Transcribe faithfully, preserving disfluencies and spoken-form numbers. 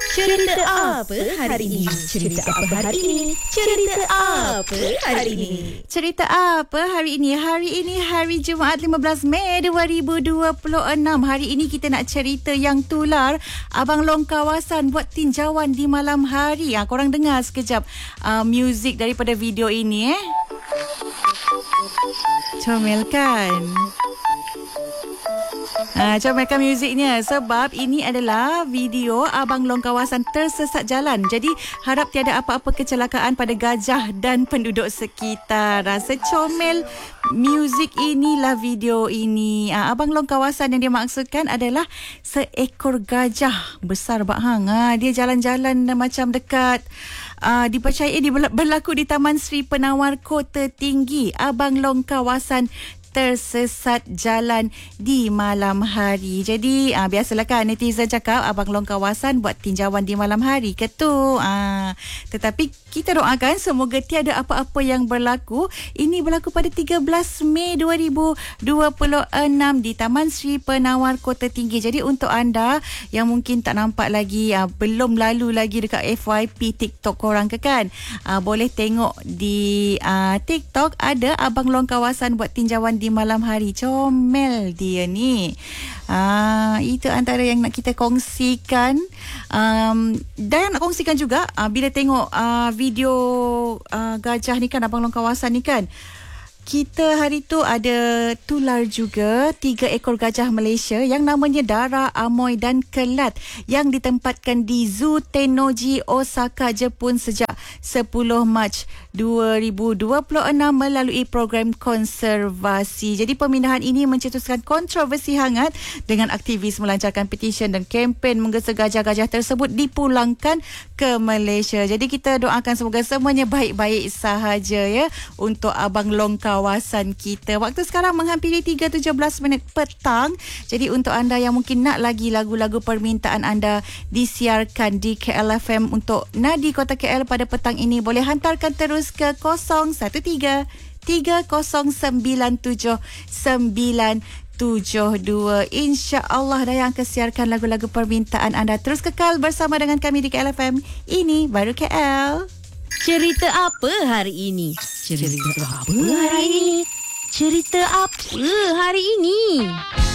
Cerita apa hari ini? Cerita apa hari ini? Cerita apa hari ini? Cerita apa hari ini? Hari ini hari Jumaat lima belas Mei dua ribu dua puluh enam. Hari ini kita nak cerita yang tular. Abang Long kawasan buat tinjauan di malam hari. Ha, korang dengar sekejap uh, muzik daripada video ini eh. Comel kan? Ha, comelkan muziknya sebab ini adalah video Abang Long kawasan tersesat jalan. Jadi harap tiada apa-apa kecelakaan pada gajah dan penduduk sekitar. Rasa comel muzik inilah video ini. Ha, Abang Long kawasan yang dimaksudkan adalah seekor gajah besar bak hang. Ha, dia jalan-jalan macam dekat Uh, dipercayai berlaku di Taman Sri Penawar Kota Tinggi. Abang Long kawasan tersesat jalan di malam hari. Jadi uh, biasalah kan netizen cakap Abang Long kawasan buat tinjauan di malam hari ke tu. Uh, tetapi kita doakan semoga tiada apa-apa yang berlaku. Ini berlaku pada tiga belas Mei dua ribu dua puluh enam di Taman Sri Penawar Kota Tinggi. Jadi untuk anda yang mungkin tak nampak lagi, uh, belum lalu lagi dekat F Y P TikTok korang ke kan, uh, boleh tengok di uh, TikTok ada Abang Long kawasan buat tinjauan di malam hari. Comel dia ni. Ah, itu antara yang nak kita kongsikan. Um, dan nak kongsikan juga uh, bila tengok uh, video uh, gajah ni kan, Abang Long kawasan ni kan, kita hari tu ada tular juga tiga ekor gajah Malaysia yang namanya Dara, Amoy dan Kelat yang ditempatkan di Zoo Tennoji Osaka, Jepun sejak sepuluh Mac dua ribu dua puluh enam melalui program konservasi. Jadi pemindahan ini mencetuskan kontroversi hangat dengan aktivis melancarkan petisyen dan kempen menggesa gajah-gajah tersebut dipulangkan ke Malaysia. Jadi kita doakan semoga semuanya baik-baik sahaja ya untuk Abang Long kawasan kita. Waktu sekarang menghampiri tiga tujuh belas minit petang. Jadi untuk anda yang mungkin nak lagi lagu-lagu permintaan anda disiarkan di K L F M untuk Nadi Kota K L pada petang ini, boleh hantarkan terus ke kosong satu tiga tiga kosong sembilan tujuh sembilan tujuh dua. InsyaAllah Dayang akan siarkan lagu-lagu permintaan anda. Terus kekal bersama dengan kami di K L F M. Ini baru K L. Cerita apa hari ini? Cerita apa hari ini? Cerita apa hari ini?